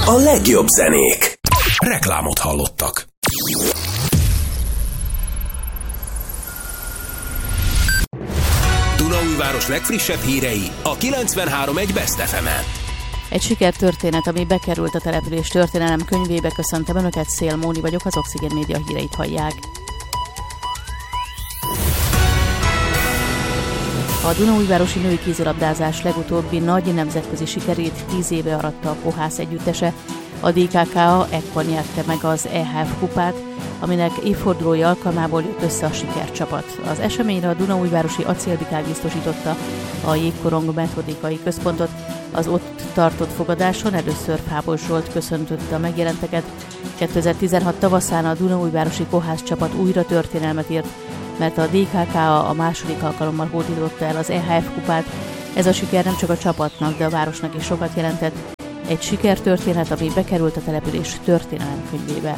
a legjobb zenék. Reklámot hallottak. Dunaújváros legfrissebb hírei a 93.1 Best FM-en. Egy sikertörténet, ami bekerült a település történelem könyvébe. Köszöntöm Önöket, Szél Móni vagyok, az Oxigén Média híreit hallják. A Dunaújvárosi női kézilabdázás legutóbbi nagy nemzetközi sikerét 10 éve aratta a Kohász együttese. A DKK ekkor nyerte meg az EHF kupát, aminek évfordulója alkalmából jött össze a sikercsapat. Az eseményre a Dunaújvárosi Acélbikák biztosította a Jégkorong metodikai központot. Az ott tartott fogadáson először Fábos Zsolt köszöntötte a megjelenteket. 2016 tavaszán a Dunaújvárosi Kohász csapat újra történelmet írt, mert a DKK a második alkalommal hódította el az EHF kupát. Ez a siker nem csak a csapatnak, de a városnak is sokat jelentett. Egy sikertörténet, ami bekerült a település történelem könyvébe.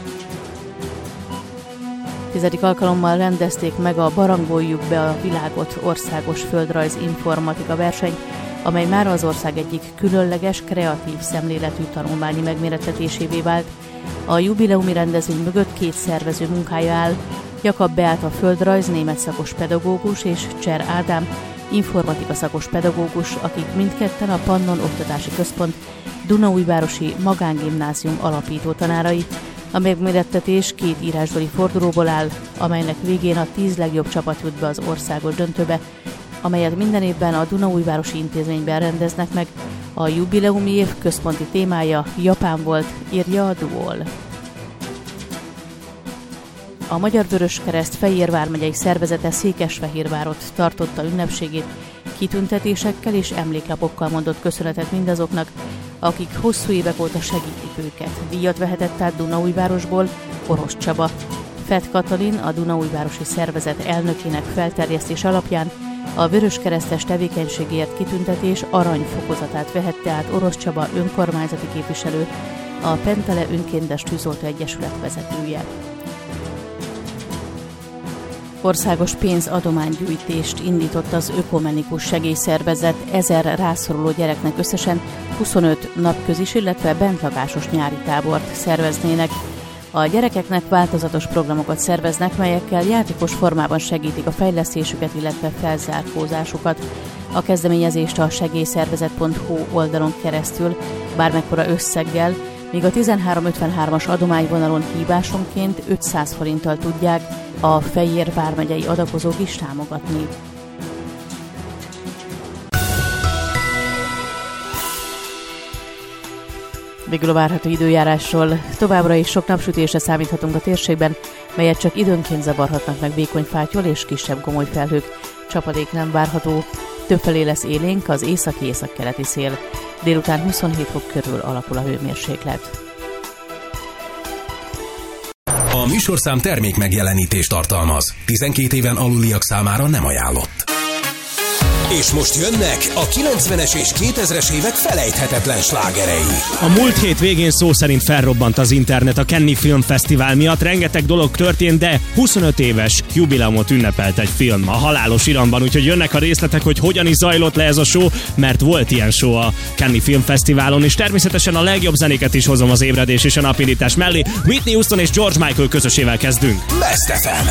10. alkalommal rendezték meg a Barangoljuk be a világot országos földrajz informatika versenyt, amely már az ország egyik különleges, kreatív szemléletű tanulmányi megmérettetésévé vált. A jubileumi rendezvény mögött 2 szervező munkája áll: Jakab Beáta földrajz német szakos pedagógus és Cser Ádám informatika szakos pedagógus, akik mindketten a Pannon Oktatási Központ Dunaújvárosi Magángimnázium alapító tanárai. A megmérettetés 2 írásbeli fordulóból áll, amelynek végén a 10 legjobb csapat jut be az országos döntőbe, amelyet minden évben a Dunaújvárosi Intézményben rendeznek meg. A jubileumi év központi témája Japán volt, írja a Duol. A Magyar Vöröskereszt Fejér vármegyei szervezete Székesfehérvárot tartotta ünnepségét, kitüntetésekkel és emléklapokkal mondott köszönetet mindazoknak, akik hosszú évek óta segítik őket. Díjat vehetett át Dunaújvárosból Orosz Csaba. Fett Katalin, a Dunaújvárosi Szervezet elnökének felterjesztés alapján a vöröskeresztes tevékenységért kitüntetés aranyfokozatát vehette át Orosz Csaba önkormányzati képviselő, a Pentele Önkéntes Tűzoltó Egyesület vezetője. Országos pénzadománygyűjtést indított az Ökumenikus Segélyszervezet 1000 rászoruló gyereknek összesen 25 napközis, illetve bentlakásos nyári tábort szerveznének. A gyerekeknek változatos programokat szerveznek, melyekkel játékos formában segítik a fejlesztésüket, illetve felzárkózásukat. A kezdeményezést a segélyszervezet.hu oldalon keresztül bármekkora összeggel, míg a 1353-as adományvonalon hívásonként 500 forinttal tudják a Fejér vármegyei adakozók is támogatni. Végül a várható időjárásról. Továbbra is sok napsütésre számíthatunk a térségben, melyet csak időnként zavarhatnak meg vékony fáttyol és kisebb gomoly felhők. Csapadék nem várható, többfelé lesz élénk az északi-északkeleti szél. Délután 27 fok körül alakul a hőmérséklet. A műsorszám termék megjelenítést tartalmaz. 12 éven aluliak számára nem ajánlott. És most jönnek a 90-es és 2000-es évek felejthetetlen slágerei. A múlt hét végén szó szerint felrobbant az internet a Cannes Film Fesztivál miatt. Rengeteg dolog történt, de 25 éves jubileumot ünnepelt egy film a halálos iramban, úgyhogy jönnek a részletek, hogy hogyan is zajlott le ez a show, mert volt ilyen show a Cannes Film Fesztiválon, és természetesen a legjobb zenéket is hozom az ébredés és a napindítás mellé. Whitney Houston és George Michael közösével kezdünk. Best FM.